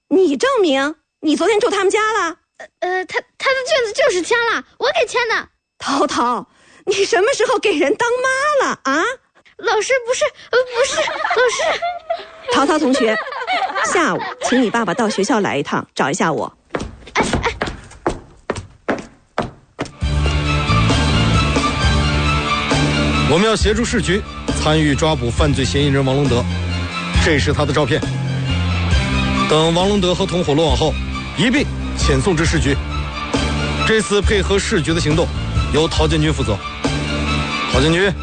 你证明你昨天住他们家了？ 他的卷子就是签了，我给签的。 涛涛，你什么时候给人当妈了啊？ 老师不是，老师。 涛涛同学，下午请你爸爸到学校来一趟，找一下我。 我们要协助市局参与抓捕犯罪嫌疑人王龙德，这是他的照片。等王龙德和同伙落网后，一并遣送至市局。这次配合市局的行动，由陶建军负责。陶建军，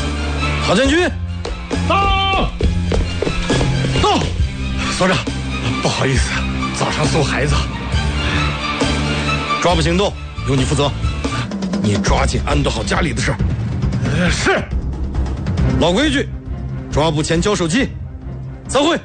到。所长，不好意思，早上送孩子。 抓捕行动由你负责，你抓紧安顿好家里的事。 是。 老规矩，抓捕前交手机。散会。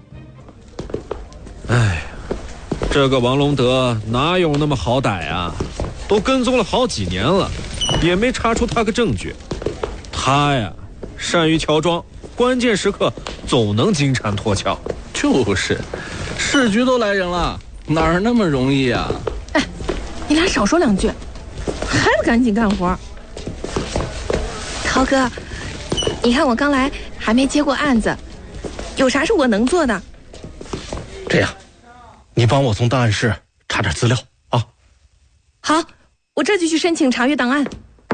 哎，这个王龙德哪有那么好歹啊？都跟踪了好几年了，也没查出他个证据。他呀，善于乔装，关键时刻总能金蝉脱壳。 就是，市局都来人了，哪儿那么容易啊？ 哎，你俩少说两句，还不赶紧干活？涛哥，你看我刚来，还没接过案子，有啥是我能做的？ 这样，你帮我从档案室查点资料啊。 好，我这就去申请查阅档案。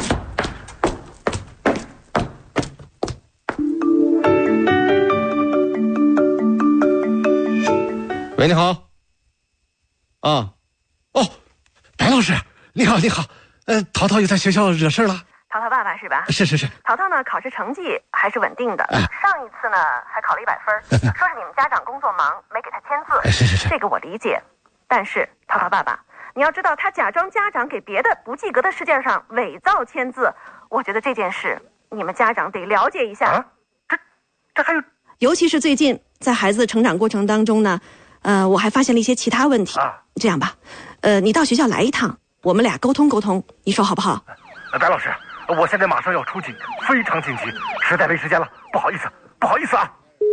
喂，你好。啊， 哦，白老师，你好。淘淘也在学校惹事了。 淘淘爸爸是吧？ 是。 淘淘呢，考试成绩还是稳定的。上一次呢，还考了100分，说是你们家长工作忙，没给他签字。 是。 这个我理解，但是淘淘爸爸，你要知道，他假装家长给别的不及格的试卷上伪造签字，我觉得这件事你们家长得了解一下。 啊，这还有， 尤其是最近在孩子的成长过程当中呢，我还发现了一些其他问题。这样吧，你到学校来一趟，我们俩沟通沟通，你说好不好？ 白老师，我现在马上要出警，非常紧急，实在没时间了，不好意思啊。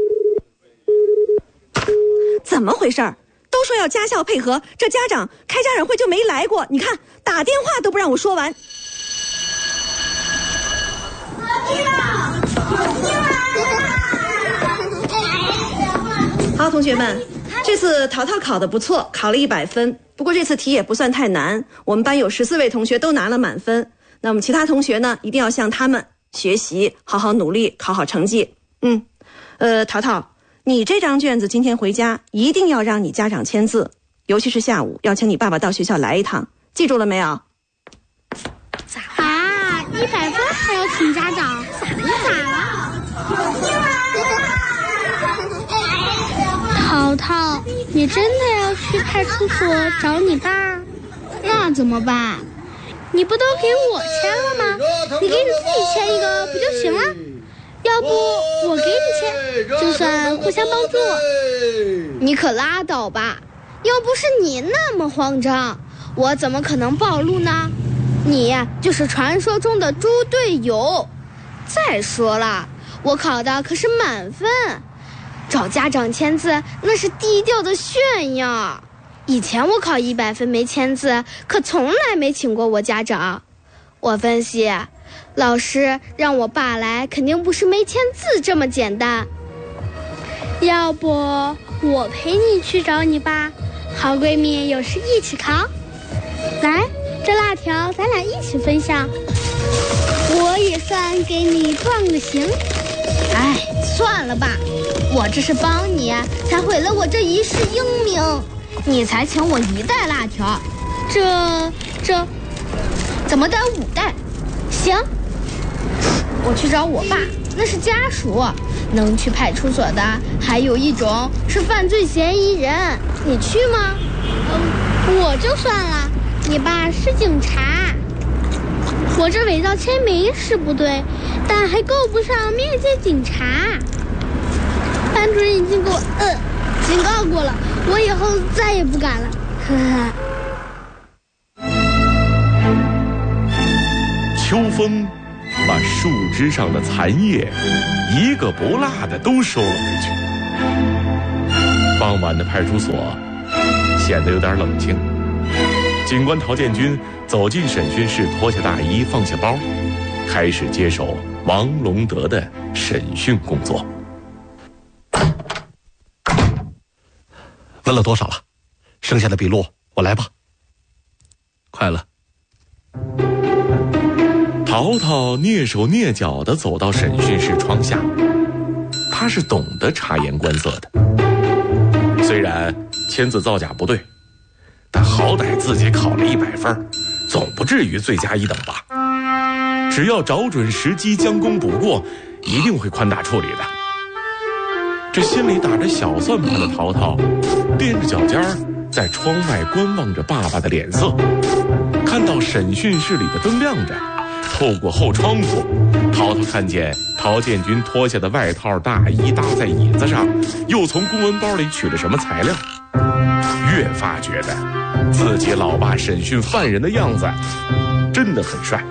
怎么回事？都说要家校配合，这家长开家长会就没来过，你看打电话都不让我说完。好，同学们，这次淘淘考得不错，考了100分。不过这次题也不算太难，我们班有14位同学都拿了满分。那我们其他同学呢，一定要向他们学习，好好努力，考好成绩。淘淘，你这张卷子今天回家一定要让你家长签字，尤其是下午要请你爸爸到学校来一趟，记住了没有？ 啊，100分还要请家长？你咋了？淘淘，你真的要去派出所找你爸？那怎么办？你不都给我签了吗？你给你自己签一个不就行了？要不我给你签，就算互相帮助。你可拉倒吧，要不是你那么慌张，我怎么可能暴露呢？你就是传说中的猪队友。再说了，我考的可是满分，找家长签字那是低调的炫耀。以前我考100分没签字，可从来没请过我家长。我分析，老师让我爸来肯定不是没签字这么简单。要不我陪你去找你爸，好闺蜜有事一起考。来，这辣条咱俩一起分享，我也算给你壮个行。哎，算了吧，我这是帮你才毁了我这一世英名。你才请我1袋辣条，这怎么得5袋？行，我去找我爸，那是家属，能去派出所的还有一种是犯罪嫌疑人，你去吗？我就算了，你爸是警察，我这伪造签名是不对，但还够不上面见警察。班主任已经给我警告过了，我以后再也不敢了。呵呵。 秋风把树枝上的残叶一个不落的都收了回去。傍晚的派出所显得有点冷清。警官陶建军走进审讯室，脱下大衣，放下包，开始接手王龙德的审讯工作。 问了多少了？剩下的笔录我来吧。 快了。 陶陶蹑手蹑脚地走到审讯室窗下，他是懂得察言观色的。虽然签字造假不对，但好歹自己考了100分，总不至于罪加1等吧。只要找准时机将功补过，一定会宽大处理的。这心里打着小算盘的陶陶，踮着脚尖在窗外观望着爸爸的脸色。看到审讯室里的灯亮着，透过后窗户，陶陶看见陶建军脱下的外套大衣搭在椅子上，又从公文包里取了什么材料，越发觉得自己老爸审讯犯人的样子真的很帅。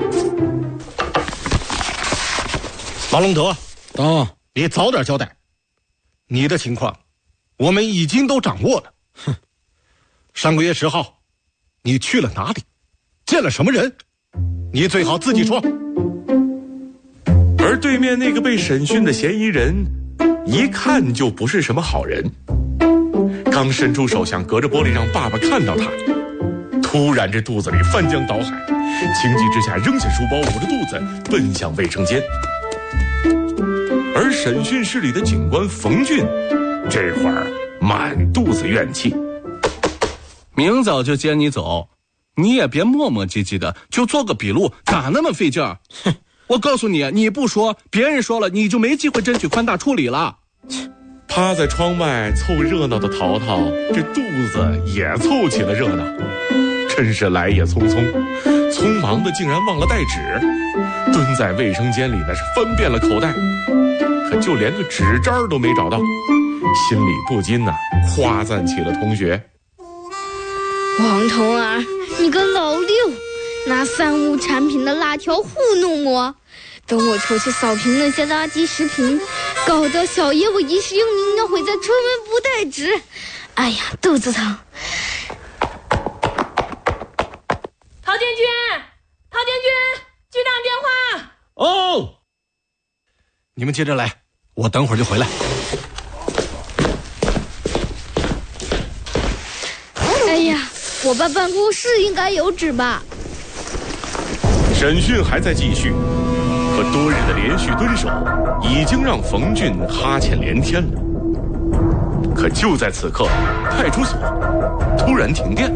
王龙德， 到， 你早点交代，你的情况我们已经都掌握了。哼，上个月10号你去了哪里，见了什么人，你最好自己说。 而对面那个被审讯的嫌疑人一看就不是什么好人，刚伸出手想隔着玻璃让爸爸看到他，突然这肚子里翻江倒海，情急之下扔下书包，捂着肚子奔向卫生间。而审讯室里的警官冯俊这会儿满肚子怨气， 明早就接你走，你也别磨磨唧唧的，就做个笔录，咋那么费劲儿？哼！我告诉你，你不说，别人说了，你就没机会争取宽大处理了。 趴在窗外凑热闹的陶陶，这肚子也凑起了热闹，真是来也匆匆，匆忙的竟然忘了带纸，蹲在卫生间里那是翻遍了口袋，可就连个纸渣都没找到，心里不禁夸赞起了同学。 王童儿，你个老六，拿3无产品的辣条糊弄我，等我出去扫平那些垃圾食品，搞得小爷我一时应该会在出门不带纸。哎呀，肚子疼。 陶建军，陶建军，局长电话。 哦，你们接着来，我等会儿就回来。 哎呀，我爸办公室应该有纸吧？ 审讯还在继续，可多日的连续蹲守已经让冯俊哈欠连天了。可就在此刻，派出所突然停电了，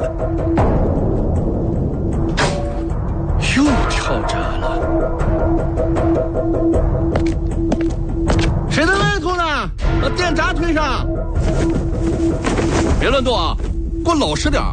又跳闸了。谁在外头呢？把电闸推上！别乱动啊，给我老实点。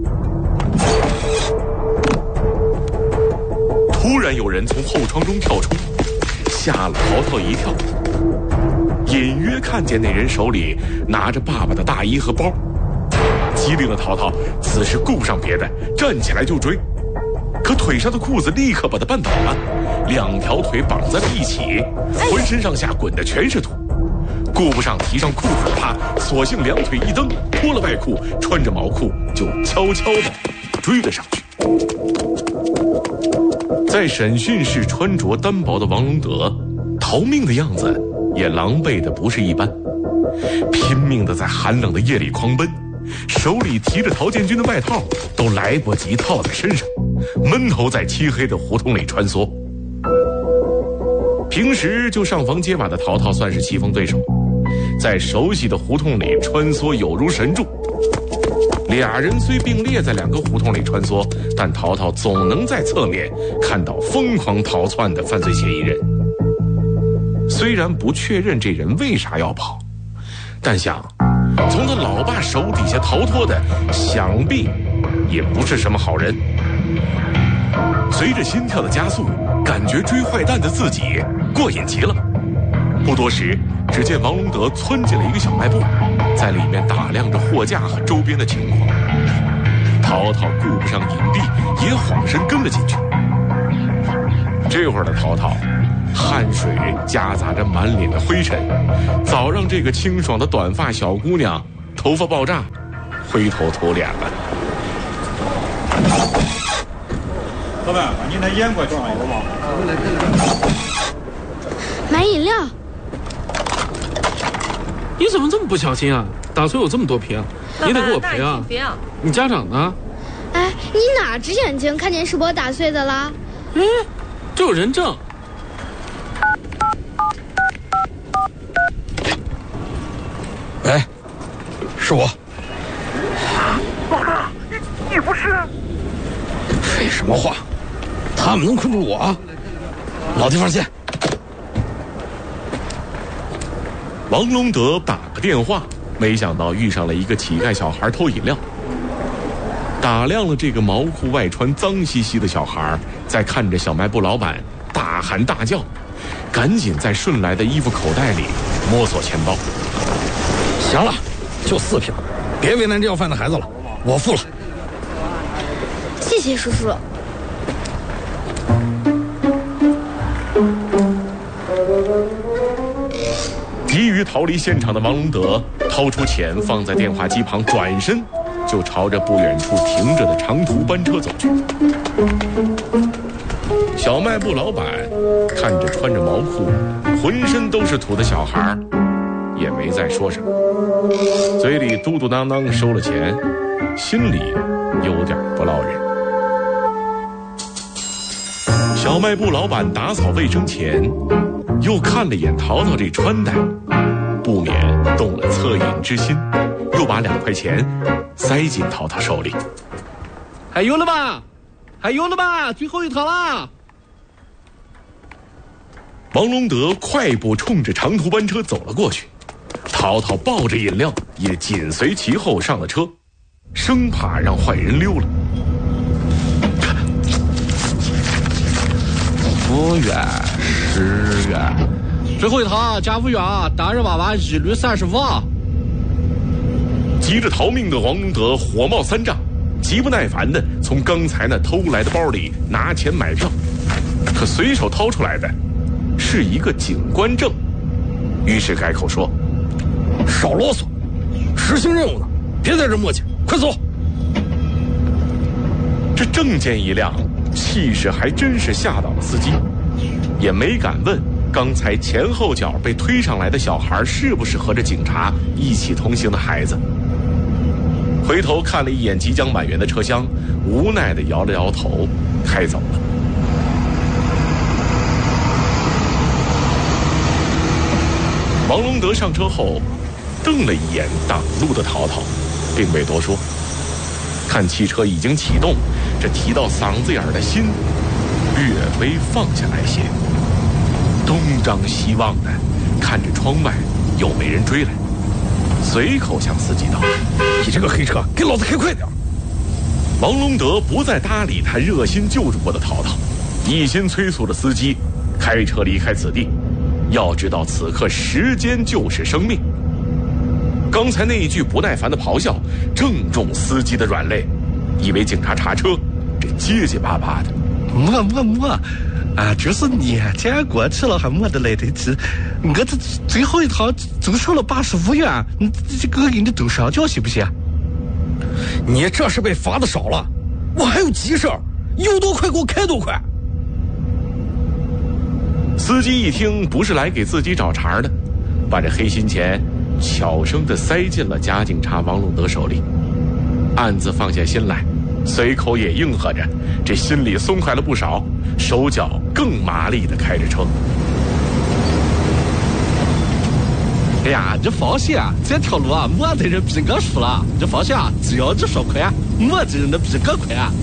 突然有人从后窗中跳出，吓了陶陶一跳。隐约看见那人手里拿着爸爸的大衣和包，机灵的陶陶此时顾不上别的，站起来就追。可腿上的裤子立刻把他绊倒了，2条腿绑在了一起，浑身上下滚的全是土。顾不上提上裤子的他，索性2腿一蹬，脱了外裤，穿着毛裤就悄悄地追了上去。在审讯室穿着单薄的王龙德，逃命的样子也狼狈的不是一般，拼命的在寒冷的夜里狂奔，手里提着陶建军的外套都来不及套在身上，闷头在漆黑的胡同里穿梭。平时就上房揭瓦的陶陶算是棋逢对手，在熟悉的胡同里穿梭有如神助。俩人虽并列在2个胡同里穿梭，但陶陶总能在侧面看到疯狂逃窜的犯罪嫌疑人。虽然不确认这人为啥要跑，但想从他老爸手底下逃脱的，想必也不是什么好人。随着心跳的加速，感觉追坏蛋的自己过瘾极了。不多时，只见王龙德窜进了一个小卖部，在里面打量着货架和周边的情况。陶陶顾不上隐蔽，也晃身跟了进去。这会儿的陶陶，汗水夹杂着满脸的灰尘，早让这个清爽的短发小姑娘头发爆炸， 灰头土脸了。 老板，把你那盐给我装一个吧。 买饮料。 你怎么这么不小心啊？打碎有这么多瓶，你得给我赔啊！你家长呢？ 哎，你哪只眼睛看见是我打碎的啦？ 哎，这有人证。 哎，是我。 老大，你不是？ 废什么话？他们能困住我？老地方见。 王龙德打个电话，没想到遇上了一个乞丐小孩偷饮料。打量了这个毛裤外穿脏兮兮的小孩，再看着小卖部老板大喊大叫，赶紧在顺来的衣服口袋里摸索钱包。 行了，就4瓶，别为难这要饭的孩子了，我付了。 谢谢叔叔。 急于逃离现场的王龙德掏出钱放在电话机旁，转身就朝着不远处停着的长途班车走去。小卖部老板看着穿着毛裤浑身都是土的小孩，也没再说什么，嘴里嘟嘟囔囔收了钱，心里有点不落忍。小卖部老板打扫卫生前又看了眼淘淘这穿戴，不免动了恻隐之心，又把2块钱塞进淘淘手里。 还有了吧？还有了吧？最后一套啦！ 王龙德快步冲着长途班车走了过去，淘淘抱着饮料也紧随其后上了车，生怕让坏人溜了。 5元、10元，最后一套加5元啊！大人娃娃一律35。 急着逃命的王龙德火冒三丈，极不耐烦地从刚才那偷来的包里拿钱买票，可随手掏出来的是一个警官证，于是改口说：“ 少啰嗦，执行任务呢，别在这磨叽，快走！” 这证件一亮，气势还真是吓到了司机，也没敢问刚才前后脚被推上来的小孩是不是和着警察一起同行的孩子。回头看了一眼即将满员的车厢，无奈地摇了摇头，开走了。王龙德上车后，瞪了一眼挡路的淘淘，并未多说。看汽车已经启动，这提到嗓子眼的心略微放下来些，东张西望的看着窗外有没人追来，随口向司机道：“ 你这个黑车，给老子开快点！” 王龙德不再搭理他热心救助过的淘淘，一心催促着司机开车离开此地。要知道此刻时间就是生命。刚才那一句不耐烦的咆哮正中司机的软肋，以为警察查车，这结结巴巴的。 没啊，就是年检过去了还没得来得及，我这最后一套就收了85元，这个给你都上缴行不行？ 你这是被罚的少了，我还有急事儿，有多快给我开多快。 司机一听不是来给自己找茬的，把这黑心钱悄声地塞进了假警察王龙德手里，暗自放下心来，随口也应和着，这心里松快了不少，手脚更麻利地开着车。 哎呀，你放心啊，这条路啊，没得人比我输了。你放心啊，只要你说快，没得人能比我快啊。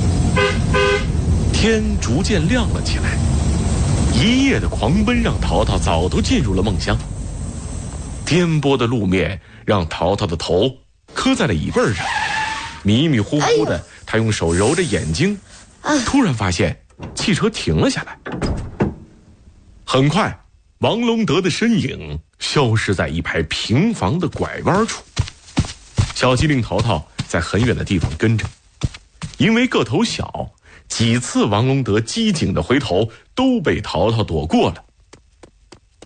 天逐渐亮了起来，一夜的狂奔让淘淘早都进入了梦乡。颠簸的路面让淘淘的头磕在了椅背上，迷迷糊糊的，他用手揉着眼睛，突然发现汽车停了下来。很快，王龙德的身影消失在一排平房的拐弯处。小机灵淘淘在很远的地方跟着，因为个头小，几次王龙德机警的回头都被淘淘躲过了。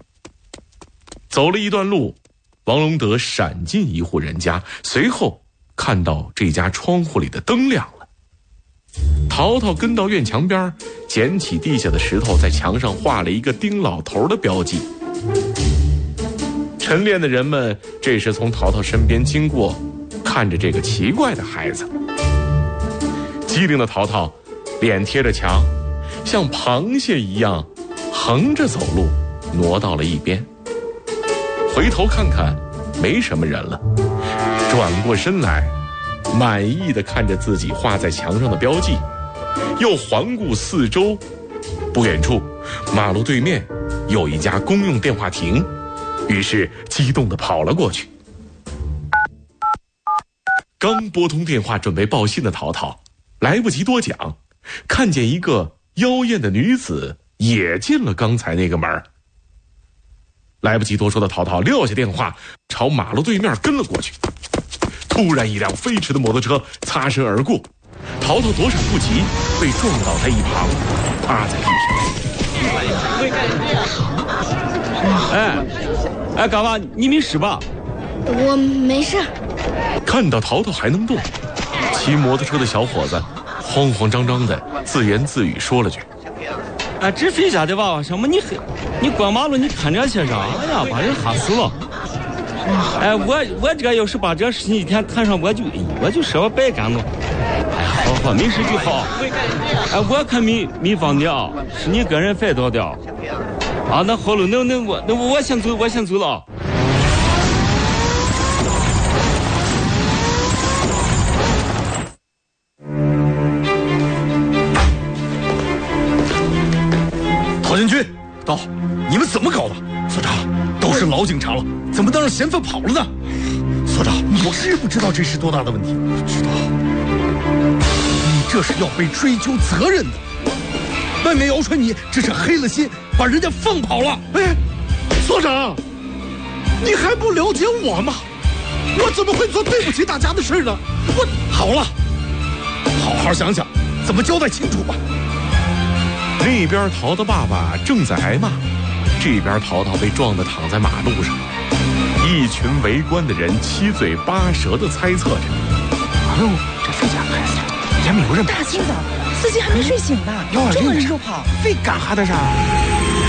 走了一段路，王龙德闪进一户人家，随后看到这家窗户里的灯亮了。淘淘跟到院墙边，捡起地下的石头，在墙上画了一个丁老头的标记。晨练的人们这时从淘淘身边经过，看着这个奇怪的孩子。机灵的淘淘脸贴着墙，像螃蟹一样横着走路，挪到了一边。回头看看，没什么人了，转过身来，满意地看着自己画在墙上的标记，又环顾四周。不远处，马路对面有一家公用电话亭，于是激动地跑了过去。刚拨通电话准备报信的淘淘，来不及多讲，看见一个妖艳的女子也进了刚才那个门。来不及多说的淘淘撂下电话，朝马路对面跟了过去。突然一辆飞驰的摩托车擦身而过，淘淘躲闪不及，被撞倒在一旁，趴在地上。哎，嘎娃，你没事吧？ 我没事。 看到淘淘还能动，骑摩托车的小伙子慌慌张张的自言自语说了句：“ 哎，这肥家的娃娃什么？你过马路你看这些啥呀？把人吓死了！哎，我这要是把这事情一天摊上，我就说我白干了。哎呀，好，没事就好。哎，我可没放你啊，是你个人犯到的。啊，那好了，那我先走了。” 陶建军，到，你们怎么搞的？所长，都是老警察了，怎么能让嫌犯跑了呢？所长，你知不知道这是多大的问题？知道。你这是要被追究责任的。外面谣传你这是黑了心，把人家放跑了。哎，所长，你还不了解我吗？我怎么会做对不起大家的事呢？我好了，好好想想怎么交代清楚吧。 那边淘淘爸爸正在挨骂，这边淘淘被撞得躺在马路上，一群围观的人七嘴八舌地猜测着：“ 哎呦，这飞家孩子也没有人跑。 大清早，司机还没睡醒呢，这么人就跑， 非干哈的啥？